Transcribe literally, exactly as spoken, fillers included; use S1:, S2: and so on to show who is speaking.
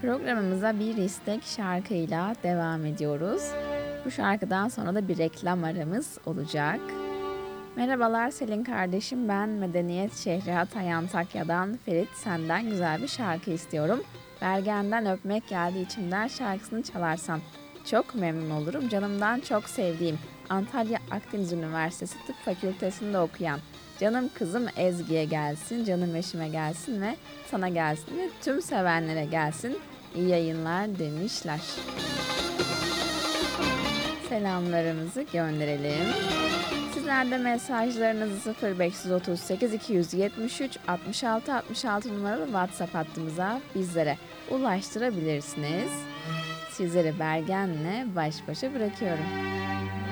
S1: Programımıza bir istek şarkıyla devam ediyoruz. Bu şarkıdan sonra da bir reklam aramız olacak. Merhabalar Selin kardeşim, ben Medeniyet Şehri Hatay Antakya'dan Ferit, senden güzel bir şarkı istiyorum. Bergen'den Öpmek Geldi İçimden şarkısını çalarsan çok memnun olurum. Canımdan çok sevdiğim Antalya Akdeniz Üniversitesi Tıp Fakültesi'nde okuyan canım kızım Ezgi'ye gelsin, canım eşime gelsin ve sana gelsin ve tüm sevenlere gelsin. İyi yayınlar demişler. Selamlarımızı gönderelim. Sizler de mesajlarınızı sıfır beş otuz sekiz iki yetmiş üç altmış altı altmış altı numaralı WhatsApp hattımıza bizlere ulaştırabilirsiniz. Sizleri Bergen'le baş başa bırakıyorum.